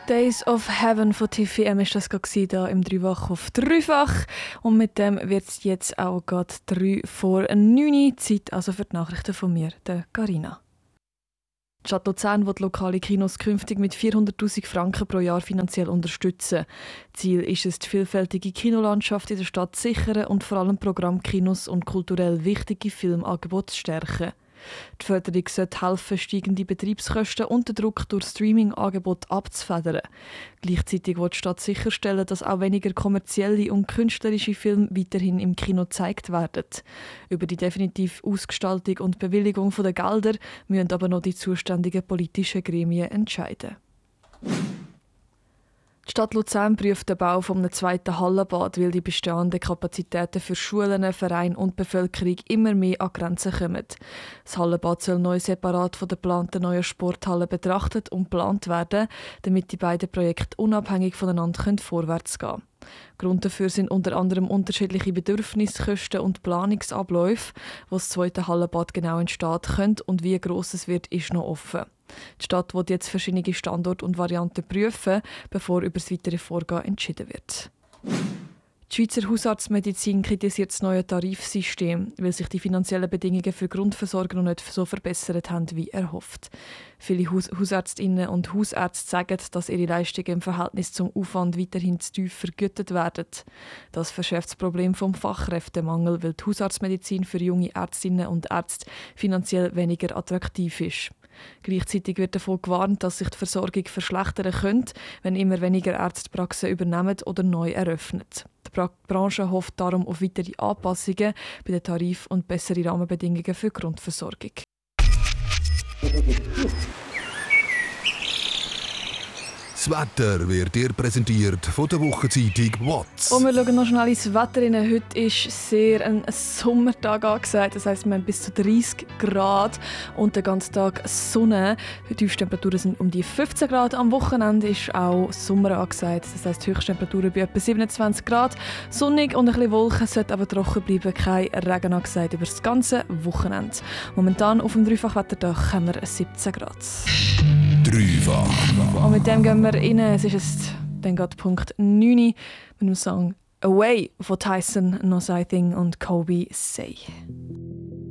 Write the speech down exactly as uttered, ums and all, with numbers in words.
Days of Heaven von Tiffy M ist das hier im Dreifach auf Dreifach. Und mit dem wird es jetzt auch gerade drei vor neun Zeit, also für die Nachrichten von mir, der Carina. Die Stadt Luzern will lokale Kinos künftig mit vierhunderttausend Franken pro Jahr finanziell unterstützen. Ziel ist es, die vielfältige Kinolandschaft in der Stadt zu sichern und vor allem Programmkinos und kulturell wichtige Filmangebote zu stärken. Die Förderung sollte helfen, steigende Betriebskosten und den Druck durch Streaming-Angebote abzufedern. Gleichzeitig will die Stadt sicherstellen, dass auch weniger kommerzielle und künstlerische Filme weiterhin im Kino gezeigt werden. Über die definitive Ausgestaltung und Bewilligung der Gelder müssen aber noch die zuständigen politischen Gremien entscheiden. Die Stadt Luzern prüft den Bau eines zweiten Hallenbad, weil die bestehenden Kapazitäten für Schulen, Vereine und Bevölkerung immer mehr an Grenzen kommen. Das Hallenbad soll neu separat von der geplanten neuen Sporthalle betrachtet und geplant werden, damit die beiden Projekte unabhängig voneinander vorwärts gehen können. Grund dafür sind unter anderem unterschiedliche Bedürfnisse, Kosten und Planungsabläufe, wo das zweite Hallenbad genau entsteht könnte und wie gross es wird, ist noch offen. Die Stadt will jetzt verschiedene Standorte und Varianten prüfen, bevor über das weitere Vorgehen entschieden wird. Die Schweizer Hausarztmedizin kritisiert das neue Tarifsystem, weil sich die finanziellen Bedingungen für Grundversorger noch nicht so verbessert haben wie erhofft. Viele Haus- Hausärztinnen und Hausärzte sagen, dass ihre Leistungen im Verhältnis zum Aufwand weiterhin zu tief vergütet werden. Das verschärft das Problem vom Fachkräftemangel, weil die Hausarztmedizin für junge Ärztinnen und Ärzte finanziell weniger attraktiv ist. Gleichzeitig wird davon gewarnt, dass sich die Versorgung verschlechtern könnte, wenn immer weniger Ärzte Praxen übernehmen oder neu eröffnen. Die Bra- Branche hofft darum auf weitere Anpassungen bei den Tarifen und bessere Rahmenbedingungen für die Grundversorgung. Das Wetter wird dir präsentiert von der Wochenzeitung «Watts». Und wir schauen noch schnell ins Wetter rein. Heute ist sehr ein Sommertag angesagt. Das heisst, wir haben bis zu dreißig Grad und den ganzen Tag Sonne. Die Tiefstemperaturen sind um die fünfzehn Grad. Am Wochenende ist auch Sommer angesagt. Das heisst, die Höchsttemperaturen bei etwa siebenundzwanzig Grad. Sonnig und ein bisschen Wolken, sollte aber trocken bleiben. Kein Regen angesagt über das ganze Wochenende. Momentan auf dem Dreifachwetterdach haben wir siebzehn Grad. Dreifach. Und mit dem gehen wir rein. Es ist jetzt dann gerade Punkt neun mit dem Song «Away» von Tyson, «No Thing» und «Kobe Say».